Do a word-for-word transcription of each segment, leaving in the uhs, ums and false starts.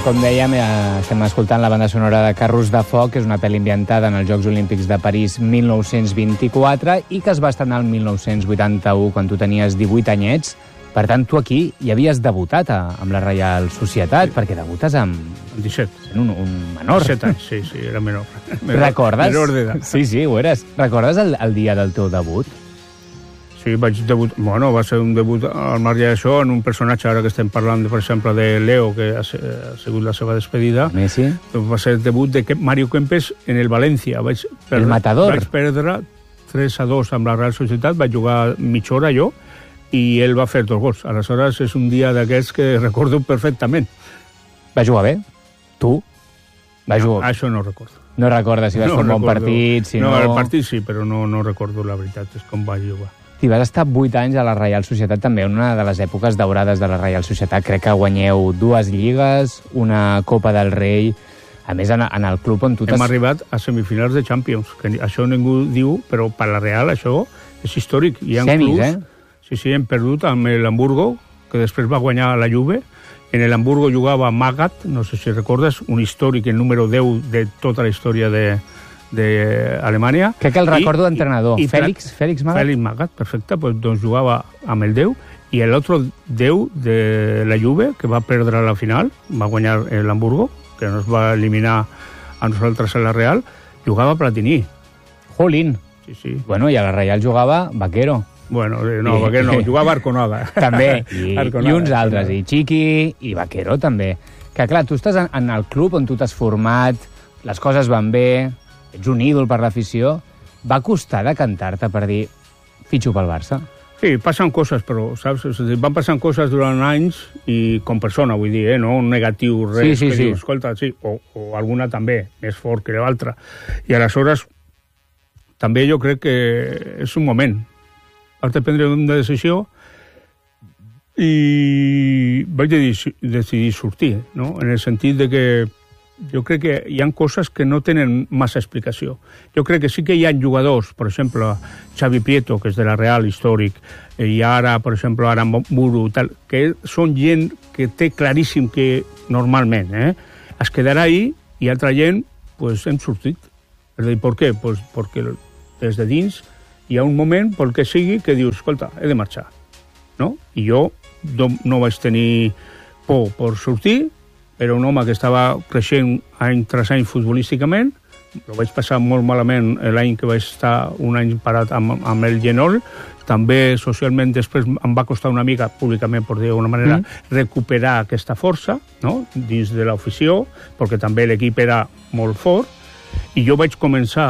Com dèiem, estem escoltant la banda sonora de Carros de Foc, que és una pel·li ambientada en els Jocs Olímpics de París mil nou-cents vint-i-quatre i que es va estrenar el mil nou-cents vuitanta-u quan tu tenies divuit anyets. Per tant, tu aquí ja havies debutat a, amb la Reial Societat, sí. Perquè debutes amb... disset. Un, un menor. disset anys, sí, sí, era menor. menor Recordes? Menor d'edat. Sí, sí, ho eres. Recordes el, el dia del teu debut? Sí, vaig debutar... Bueno, va ser un debut al marge d'això en un personatge, ara que estem parlant, per exemple, de Leo, que ha sigut la seva despedida. Messi. Doncs va ser el debut de Mario Kempes en el València. Vaig perdre, el matador. Vaig perdre tres a dos amb la Real Societat, vaig jugar mitja hora jo, i ell va fer dos gols. Aleshores, és un dia d'aquests que recordo perfectament. Va jugar bé? Tu? Va no, jugar... Això no recordo. No recordes si vas no fer un bon partit? Si no, no, el partit sí, però no, no recordo la veritat, és com vaig jugar. I vas estar vuit anys a la Reial Societat, també una de les èpoques daurades de la Reial Societat. Crec que guanyeu dues lligues, una Copa del Rei. A més, en, en el club on tu t'has... Hem arribat a semifinals de Champions, que això ningú diu, però per la Real això és històric. Hi ha Semis, clubs, eh? Sí, sí, hem perdut amb l'Hamburgo, que després va guanyar la Juve. En l'Hamburgo jugava Magath, no sé si recordes, un històric, el número deu de tota la història de... d'Alemanya. Crec que el recordo d'entrenador. Félix, Félix Magath? Félix Magath, perfecte, pues, doncs jugava amb el deu, i l'altre deu de la Juve, que va perdre la final, va guanyar l'Hamburgo, que nos va eliminar a nosaltres a la Real, jugava Platini. Jolín. Sí, sí. Bueno, i a la Real jugava Vaquero. Bueno, no, I, Vaquero no, jugava Arconada. També, i, Arconada, i uns altres, i Chiqui, i Vaquero també. Que clar, tu estàs en, en el club on tu t'has format, les coses van bé, ets un ídol per l'afició. Va costar de cantar-te per dir fitxo pel Barça? Sí, passen coses, però, saps? És a dir, van passant coses durant anys i com persona, vull dir, eh? No un negatiu, res, sí, sí, que sí. dius, escolta, sí, o, o alguna també, més fort que l'altra. I aleshores, també jo crec que és un moment. Has de prendre una decisió i vaig decidir sortir, no? En el sentit de que jo crec que hi ha coses que no tenen massa explicació. Jo crec que sí que hi ha jugadors, per exemple, Xavi Prieto, que és de la Real, històric, i ara, per exemple, ara Muro, tal, que són gent que té claríssim que normalment eh, es quedarà ahí i altra gent pues, hem sortit. És a dir, per què? Pues perquè des de dins hi ha un moment, pel que sigui, que dius, escolta, he de marxar. No? I jo no, no vaig tenir por per sortir, era un home que estava creixent any tras any futbolísticament. Ho vaig passar molt malament l'any que vaig estar un any parat amb, amb el Genol. També socialment després em va costar una mica, públicament, per dir d'alguna manera, mm. recuperar aquesta força, no? Dins de l'afició, perquè també l'equip era molt fort. I jo vaig començar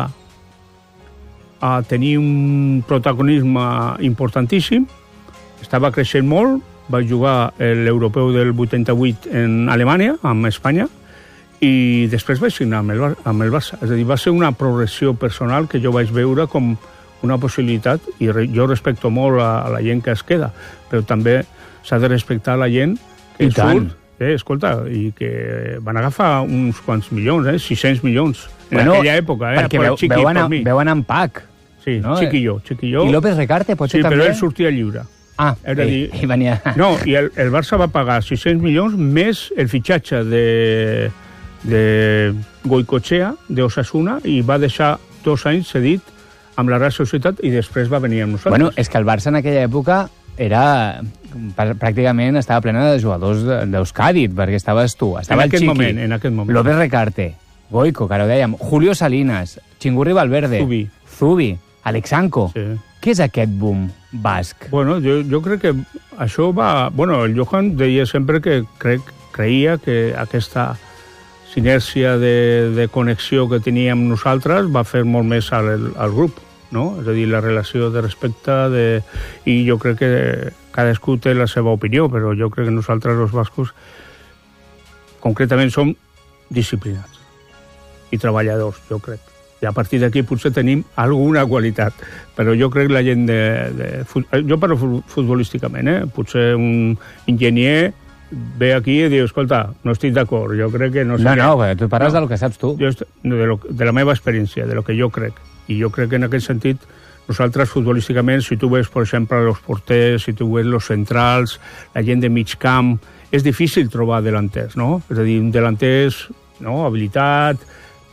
a tenir un protagonisme importantíssim. Estava creixent molt. Vaig jugar l'europeu del vuitanta-vuit en Alemanya, amb Espanya, i després vaig signar amb el, amb el Barça. És a dir, va ser una progressió personal que jo vaig veure com una possibilitat, i re, jo respecto molt a, a la gent que es queda, però també s'ha de respectar la gent que I tant. surt. Eh, escolta, i que van agafar uns quants milions, eh, sis-cents milions, en bueno, aquella època. Eh, perquè veu, Chiqui, veuen, per mi. veuen en Pac. Sí, no? Chiquillo, Chiquillo. I López Recarte, potser sí, també? Sí, però ell sortia lliure. Ah, Era ell, dir, ell venia... No, i el, el Barça va pagar sis-cents milions més el fitxatge de, de Goicoechea, d'Osasuna, i va deixar dos anys cedit amb la Real Societat i després va venir amb nosaltres. Bueno, és que el Barça en aquella època era... pràcticament estava plena de jugadors d'Euskadi, perquè estaves tu, estava en el aquest Chiqui, moment, en aquest moment. López Recarte, Goico, que ara ho dèiem, Julio Salinas, Chingurri Valverde, Zubi, Zubi Alexanco. Sí. Què és aquest boom basc? Bueno, jo, jo crec que això va... Bueno, el Johan deia sempre que crec, creia que aquesta sinèrcia de, de connexió que teníem nosaltres va fer molt més al, al grup, no? És a dir, la relació de respecte de... i jo crec que cadascú té la seva opinió, però jo crec que nosaltres, els bascos, concretament som disciplinats i treballadors, jo crec. I a partir d'aquí potser tenim alguna qualitat, però jo crec que la gent de... de jo parlo futbolísticament, eh? Potser un enginyer ve aquí i diu, escolta, no estic d'acord, jo crec que no sé No, què. no, tu parles no. del que saps tu. Jo, de, lo, de la meva experiència, de lo que jo crec. I jo crec que en aquest sentit, nosaltres futbolísticament, si tu ves, per exemple, els porters, si tu ves els centrals, la gent de mig camp, és difícil trobar delanters, no? És a dir, delanters, no?, habilitat.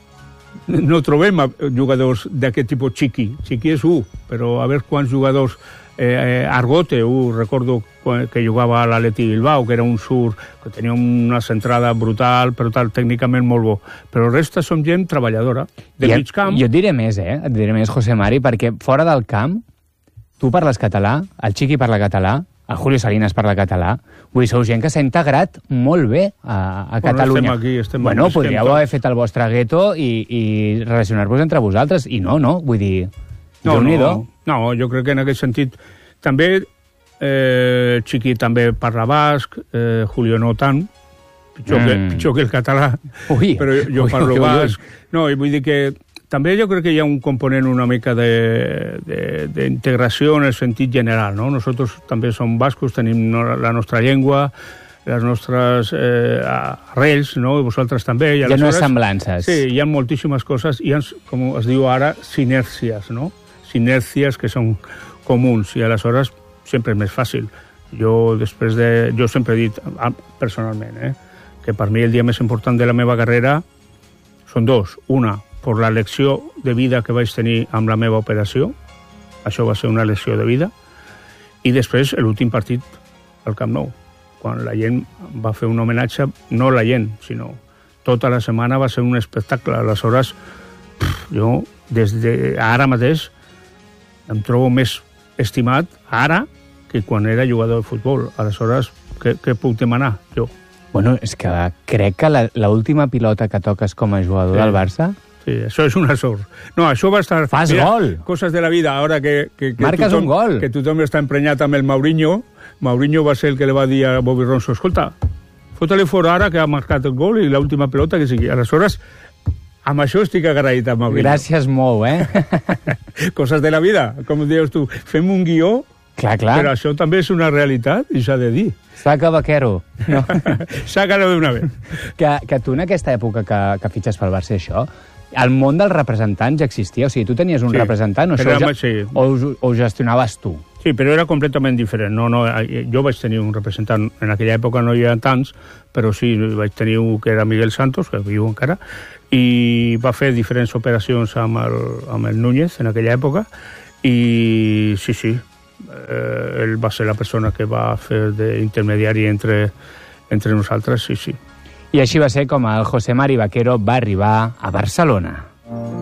No trobem jugadors d'aquest tipus. Chiqui. Chiqui és un, però a veure quants jugadors... Eh, Argote, uh, recordo que jugava a l'Atleti Bilbao, que era un sur, que tenia una centrada brutal, però tal, tècnicament molt bo. Però resta som gent treballadora, de I mig camp. Jo et diré més, eh? Et diré més, José Mari, perquè fora del camp, tu parles català, el Chiqui parla català, el Julio Salinas parla català, vull dir, sou gent que s'ha integrat molt bé a, a Catalunya. Bueno, estem aquí, estem bueno, estem podríeu haver fet el vostre gueto i, i relacionar-vos entre vosaltres, i no, no, vull dir... No, no, no, jo crec que en aquest sentit també eh, Chiqui també parla basc, eh, Julio no tant, pitjor, mm. que, pitjor que el català, ui, però jo ui, parlo ui, basc. Ui. No, i vull dir que també jo crec que hi ha un component una mica d'integració en el sentit general, no? Nosaltres també som bascos, tenim la nostra llengua, les nostres eh, arrels, no? I vosaltres també. I hi ha unes semblances. Sí, hi ha moltíssimes coses, hi ha, com es diu ara, sinèrcies, no? Sinèrcies que són comuns, i aleshores sempre és més fàcil. Jo, després de... Jo sempre he dit, personalment, eh, que per mi el dia més important de la meva carrera són dos. Una, per la lecció de vida que vaig tenir amb la meva operació. Això va ser una lecció de vida. I després, l'últim partit al Camp Nou, quan la gent va fer un homenatge, no la gent, sinó tota la setmana va ser un espectacle. Aleshores, jo, des de ara mateix, em trobo més estimat ara que quan era jugador de futbol. Aleshores, què, què puc demanar, jo? Bueno, és que crec que l'última pilota que toques com a jugador sí. del Barça... Sí, això és una sort. No, això va estar... Fas mira, gol! Coses de la vida, ara que... que, que Marques tothom, un gol! Que tothom està emprenyat amb el Mourinho. Mourinho va ser el que li va dir a Bobby Ronso, escolta, fota-li fora ara que ha marcat el gol i l'última pilota que sigui. Aleshores, amb això estic agraït a Mourinho. Gràcies molt, eh? Coses de la vida, com dius tu. Fem un guió, clar, clar. Però això també és una realitat i s'ha de dir. Saca vaquero. No? Saca-lo d'una vez. Que, que tu en aquesta època que, que fitxes pel Barça això, el món dels representants ja existia? O sigui, tu tenies un sí, representant o, això ja, sí. o, o ho gestionaves tu? Sí, però era completament diferent. No, no, jo vaig tenir un representant, en aquella època no hi havia tants, però sí, vaig tenir un que era Miguel Santos, que viu encara, i va fer diferents operacions amb el, amb el Núñez en aquella època, i sí, sí, eh, ell va ser la persona que va fer d'intermediari entre, entre nosaltres, sí, sí. I així va ser com el José Mari Vaquero va arribar a Barcelona.